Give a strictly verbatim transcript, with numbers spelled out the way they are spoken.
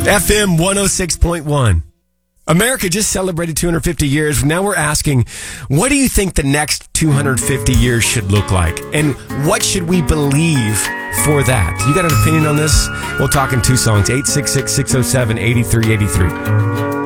F M one oh six point one. America just celebrated two hundred fifty years. Now we're asking, what do you think the next two hundred fifty years should look like? And what should we believe for that? You got an opinion on this? We'll talk in two songs. eight six six, six oh seven, eight three eight three.